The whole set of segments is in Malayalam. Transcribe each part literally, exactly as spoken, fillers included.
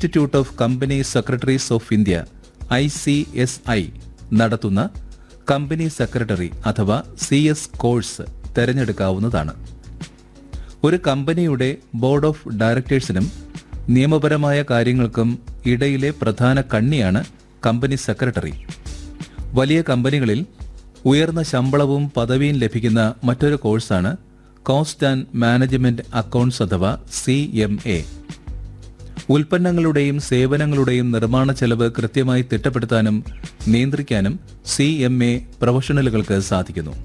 Institute of company secretaries of India I C S I നടത്തുന്ന കമ്പനി സെക്രട്ടറി അഥവാ സി എസ് കോഴ്സ് തിരഞ്ഞെടുക്കാവുന്നതാണ്. ഒരു കമ്പനിയുടെ ബോർഡ് ഓഫ് ഡയറക്ടേഴ്സിനും നിയമപരമായ കാര്യങ്ങൾക്കും ഇടയിലെ പ്രധാന കണ്ണിയാണ് കമ്പനി സെക്രട്ടറി. വലിയ കമ്പനികളിൽ ഉയർന്ന ശമ്പളവും പദവിയും ലഭിക്കുന്ന മറ്റൊരു കോഴ്സാണ് കോസ്റ്റ് ആൻഡ് മാനേജ്മെന്റ് അക്കൗണ്ട്സ് അഥവാ സി എം എ. ഉൽപ്പന്നങ്ങളുടെയും സേവനങ്ങളുടെയും നിർമ്മാണ ചെലവ് കൃത്യമായി തിട്ടപ്പെടുത്താനും നിയന്ത്രിക്കാനും സി എം എ പ്രൊഫഷണലുകൾക്ക് സാധിക്കുന്നു.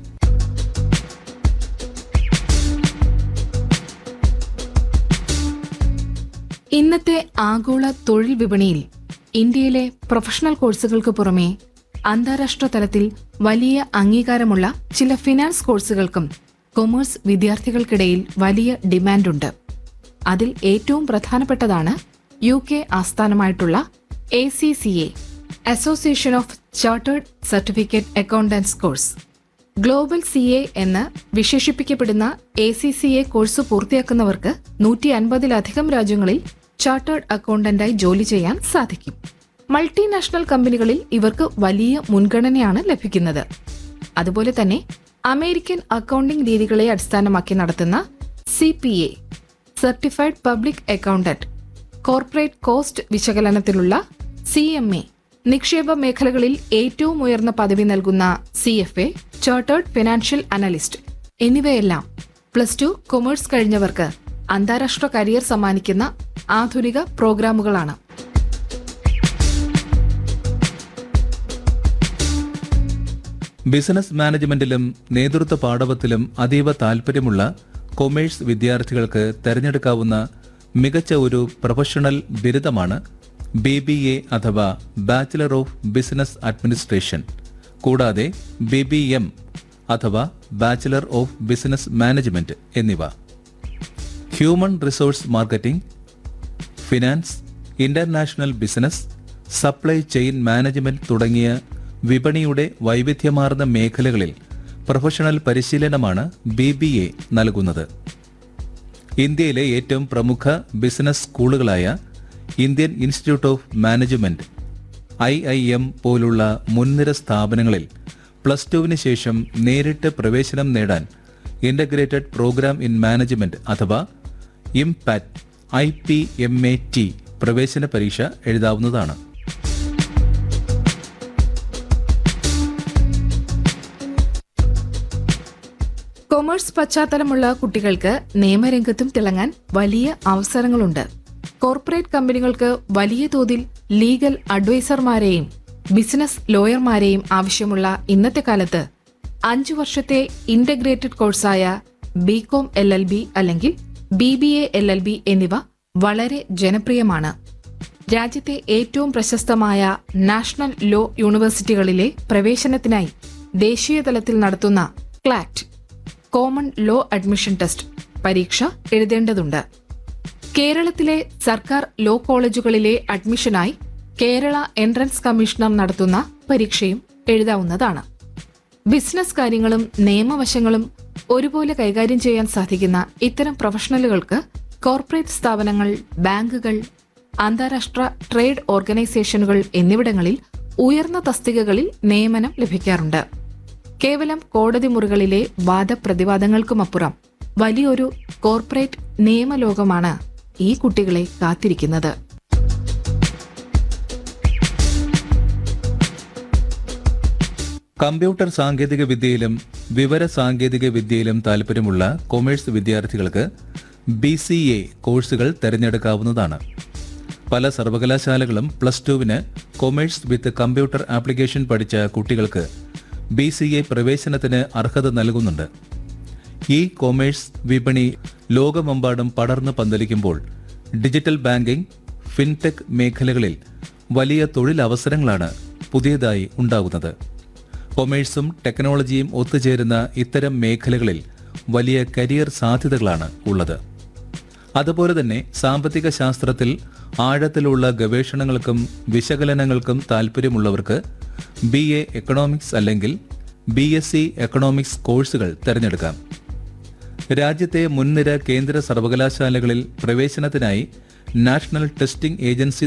ഇന്നത്തെ ആഗോള തൊഴിൽ വിപണിയിൽ ഇന്ത്യയിലെ പ്രൊഫഷണൽ കോഴ്സുകൾക്ക് പുറമെ അന്താരാഷ്ട്ര തലത്തിൽ വലിയ അംഗീകാരമുള്ള ചില ഫിനാൻസ് കോഴ്സുകൾക്കും കൊമേഴ്സ് വിദ്യാർത്ഥികൾക്കിടയിൽ വലിയ ഡിമാൻഡുണ്ട്. അതിൽ ഏറ്റവും പ്രധാനപ്പെട്ടതാണ് U K ആസ്ഥാനമായിട്ടുള്ള A C C A association of chartered certificate accountants course. Global C A എന്ന് വിശേഷിപ്പിക്കപ്പെടുന്ന A C C A course പൂർത്തിയാക്കുന്നവർക്ക് നൂറ്റി അൻപതിലധികം രാജ്യങ്ങളിൽ ചാർട്ടേഡ് അക്കൗണ്ടന്റായി ജോലി ചെയ്യാൻ സാധിക്കും. മൾട്ടിനാഷണൽ കമ്പനികളിൽ ഇവർക്ക് വലിയ മുൻഗണനയാണ് ലഭിക്കുന്നത്. അതുപോലെ തന്നെ അമേരിക്കൻ അക്കൗണ്ടിംഗ് രീതികളെ അടിസ്ഥാനമാക്കി നടത്തുന്ന C P A certified public accountant, corporate cost വിശകലനത്തിലുള്ള C M A, നിക്ഷേപ മേഖലകളിൽ ഏറ്റവും ഉയർന്ന പദവി നൽകുന്ന C F A, chartered financial analyst എന്നിവയെല്ലാം പ്ലസ് ടു കൊമേഴ്സ് കഴിഞ്ഞവർക്ക് അന്താരാഷ്ട്ര കരിയർ സമ്മാനിക്കുന്ന ആധുനിക പ്രോഗ്രാമുകളാണ്. ബിസിനസ് മാനേജ്മെന്റിലും നേതൃത്വ പാഠവത്തിലും അതീവ താൽപര്യമുള്ള കൊമേഴ്സ് വിദ്യാർത്ഥികൾക്ക് തിരഞ്ഞെടുക്കാവുന്ന മികച്ച ഒരു പ്രൊഫഷണൽ ബിരുദമാണ് ബി ബി എ അഥവാ ബാച്ചിലർ ഓഫ് ബിസിനസ് അഡ്മിനിസ്ട്രേഷൻ. കൂടാതെ ബി ബി എം അഥവാ ബാച്ചിലർ ഓഫ് ബിസിനസ് മാനേജ്മെന്റ് എന്നിവ. Human resource marketing, finance, international business, supply chain management തുടങ്ങിയ വിപണിയുടെ വൈവിധ്യമാർന്ന മേഖലകളിൽ പ്രൊഫഷണൽ പരിശീലനമാണ് ബി ബി എ നൽകുന്നത്. ഇന്ത്യയിലെ ഏറ്റവും പ്രമുഖ business സ്കൂളുകളായ Indian institute of management, I I M പോലുള്ള മുൻനിര സ്ഥാപനങ്ങളിൽ പ്ലസ് ടുവിന് ശേഷം നേരിട്ട് പ്രവേശനം നേടാൻ ഇന്റഗ്രേറ്റഡ് പ്രോഗ്രാം ഇൻ മാനേജ്മെന്റ് അഥവാ ഇംപാറ്റ് I P M A T പ്രവേശന പരീക്ഷ എഴുതാവുന്നതാണ്. കൊമേഴ്സ് പശ്ചാത്തലമുള്ള കുട്ടികൾക്ക് നിയമരംഗത്തും തിളങ്ങാൻ വലിയ അവസരങ്ങളുണ്ട്. കോർപ്പറേറ്റ് കമ്പനികൾക്ക് വലിയ തോതിൽ ലീഗൽ അഡ്വൈസർമാരെയും ബിസിനസ് ലോയർമാരെയും ആവശ്യമുള്ള ഇന്നത്തെ കാലത്ത് അഞ്ചു വർഷത്തെ integrated കോഴ്സായ BCom L L B അല്ലെങ്കിൽ B B A L L B എന്നിവ വളരെ ജനപ്രിയമാണ്. രാജ്യത്തെ ഏറ്റവും പ്രശസ്തമായ നാഷണൽ ലോ യൂണിവേഴ്സിറ്റികളിലെ പ്രവേശനത്തിനായി ദേശീയ തലത്തിൽ നടത്തുന്ന ക്ലാറ്റ് കോമൺ ലോ അഡ്മിഷൻ ടെസ്റ്റ് പരീക്ഷ എഴുതേണ്ടതുണ്ട്. കേരളത്തിലെ സർക്കാർ ലോ കോളേജുകളിലെ അഡ്മിഷനായി കേരള എൻട്രൻസ് കമ്മീഷണർ നടത്തുന്ന പരീക്ഷയും എഴുതാവുന്നതാണ്. ബിസിനസ് കാര്യങ്ങളും നിയമവശങ്ങളും ഒരുപോലെ കൈകാര്യം ചെയ്യാൻ സാധിക്കുന്ന ഇത്തരം പ്രൊഫഷണലുകൾക്ക് കോർപ്പറേറ്റ് സ്ഥാപനങ്ങൾ, ബാങ്കുകൾ, അന്താരാഷ്ട്ര ട്രേഡ് ഓർഗനൈസേഷനുകൾ എന്നിവിടങ്ങളിൽ ഉയർന്ന തസ്തികകളിൽ നിയമനം ലഭിക്കാറുണ്ട്. കേവലം കോടതി മുറികളിലെ വാദപ്രതിവാദങ്ങൾക്കുമപ്പുറം വലിയൊരു കോർപ്പറേറ്റ് നിയമലോകമാണ് ഈ കുട്ടികളെ കാത്തിരിക്കുന്നത്. കമ്പ്യൂട്ടർ സാങ്കേതിക വിദ്യയിലും വിവര സാങ്കേതിക വിദ്യയിലും താൽപര്യമുള്ള കൊമേഴ്സ് വിദ്യാർത്ഥികൾക്ക് ബി സി എ കോഴ്സുകൾ തിരഞ്ഞെടുക്കാവുന്നതാണ്. പല സർവകലാശാലകളും പ്ലസ് ടുവിന് കൊമേഴ്സ് വിത്ത് കമ്പ്യൂട്ടർ ആപ്ലിക്കേഷൻ പഠിച്ച കുട്ടികൾക്ക് ബി സി എ പ്രവേശനത്തിന് അർഹത നൽകുന്നുണ്ട്. ഈ കൊമേഴ്സ് വിപണി ലോകമെമ്പാടും പടർന്നു പന്തലിക്കുമ്പോൾ ഡിജിറ്റൽ ബാങ്കിംഗ്, ഫിൻടെക് മേഖലകളിൽ വലിയ തൊഴിലവസരങ്ങളാണ് പുതിയതായി ഉണ്ടാകുന്നത്. കൊമേഴ്സും ടെക്നോളജിയും ഒത്തുചേരുന്ന ഇത്തരം മേഖലകളിൽ വലിയ കരിയർ സാധ്യതകളാണ് ഉള്ളത്. അതുപോലെ തന്നെ സാമ്പത്തിക ശാസ്ത്രത്തിൽ ആഴത്തിലുള്ള ഗവേഷണങ്ങൾക്കും വിശകലനങ്ങൾക്കും താൽപ്പര്യമുള്ളവർക്ക് ബി എ എക്കണോമിക്സ് അല്ലെങ്കിൽ ബി എസ് സി എക്കണോമിക്സ് കോഴ്സുകൾ തിരഞ്ഞെടുക്കാം. രാജ്യത്തെ മുൻനിര കേന്ദ്ര സർവകലാശാലകളിൽ പ്രവേശനത്തിനായി നാഷണൽ ടെസ്റ്റിംഗ് ഏജൻസി